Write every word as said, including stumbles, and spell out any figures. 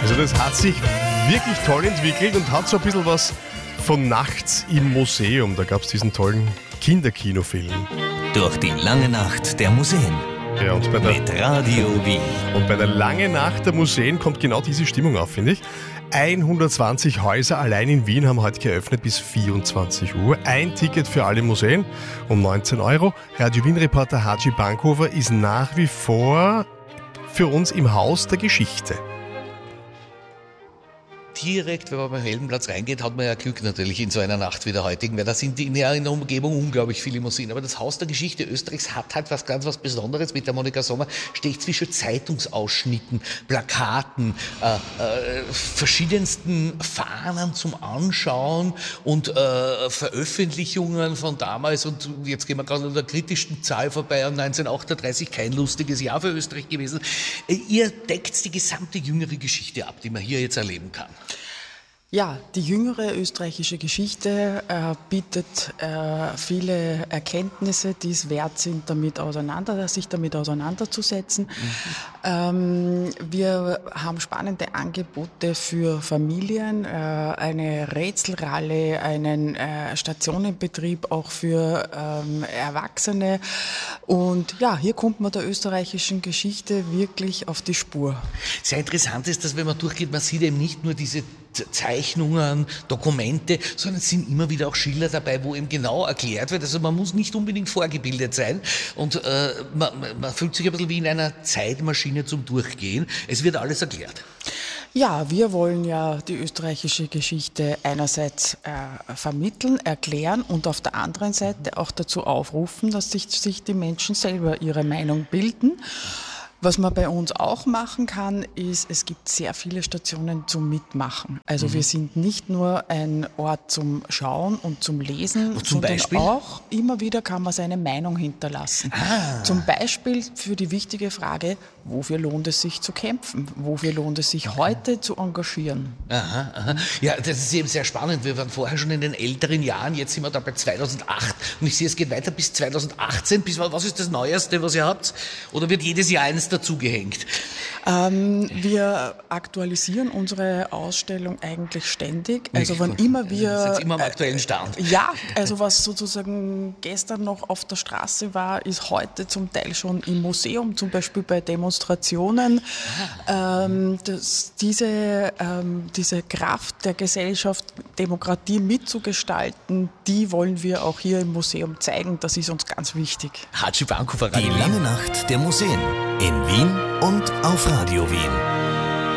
Also das hat sich wirklich toll entwickelt und hat so ein bisschen was von Nachts im Museum. Da gab es diesen tollen Kinderkinofilm. Durch die lange Nacht der Museen. Ja, und bei der, Mit Radio Wien. und bei der langen Nacht der Museen kommt genau diese Stimmung auf, finde ich. hundertzwanzig Häuser allein in Wien haben heute geöffnet bis vierundzwanzig Uhr. Ein Ticket für alle Museen um neunzehn Euro. Radio Wien-Reporter Haji Bankhofer ist nach wie vor für uns im Haus der Geschichte. Direkt, wenn man beim Heldenplatz reingeht, hat man ja Glück natürlich in so einer Nacht wie der heutigen, weil da sind in der Umgebung unglaublich viele Museen. Aber das Haus der Geschichte Österreichs hat halt was ganz was Besonderes. Mit der Monika Sommer stehe ich zwischen Zeitungsausschnitten, Plakaten, äh, äh, verschiedensten Fahnen zum Anschauen und äh, Veröffentlichungen von damals. Und jetzt gehen wir gerade an der kritischsten Zahl vorbei, an neunzehnhundertachtunddreißig, kein lustiges Jahr für Österreich gewesen. Ihr deckt die gesamte jüngere Geschichte ab, die man hier jetzt erleben kann. Ja, die jüngere österreichische Geschichte äh, bietet äh, viele Erkenntnisse, die es wert sind, damit auseinander, sich damit auseinanderzusetzen. Mhm. Ähm, wir haben spannende Angebote für Familien, äh, eine Rätselralle, einen äh, Stationenbetrieb auch für ähm, Erwachsene. Und ja, hier kommt man der österreichischen Geschichte wirklich auf die Spur. Sehr interessant ist, dass wenn man durchgeht, man sieht eben nicht nur diese Zeichnungen, Dokumente, sondern es sind immer wieder auch Schilder dabei, wo eben genau erklärt wird. Also man muss nicht unbedingt vorgebildet sein und äh, man, man fühlt sich ein bisschen wie in einer Zeitmaschine zum Durchgehen. Es wird alles erklärt. Ja, wir wollen ja die österreichische Geschichte einerseits äh, vermitteln, erklären und auf der anderen Seite auch dazu aufrufen, dass sich, sich die Menschen selber ihre Meinung bilden. Was man bei uns auch machen kann, ist, es gibt sehr viele Stationen zum Mitmachen. Also mhm. wir sind nicht nur ein Ort zum Schauen und zum Lesen, und zum sondern Beispiel? auch immer wieder kann man seine Meinung hinterlassen. Ah. Zum Beispiel für die wichtige Frage, wofür lohnt es sich zu kämpfen? Wofür lohnt es sich heute zu engagieren? Aha, aha. Ja, das ist eben sehr spannend. Wir waren vorher schon in den älteren Jahren, jetzt sind wir da bei zweitausendacht und ich sehe, es geht weiter bis zweitausendachtzehn. Bis, was ist das Neueste, was ihr habt? Oder wird jedes Jahr eines dazugehängt? Ähm, wir aktualisieren unsere Ausstellung eigentlich ständig. Also wann immer wir... Also sind immer am aktuellen Stand. Äh, ja, also was sozusagen gestern noch auf der Straße war, ist heute zum Teil schon im Museum, zum Beispiel bei Demonstrationen. Ähm, das, diese, ähm, diese Kraft der Gesellschaft, Demokratie mitzugestalten, die wollen wir auch hier im Museum zeigen. Das ist uns ganz wichtig. Haji Bankhofer, Die lange Nacht der Museen in Wien und auf Radio Wien.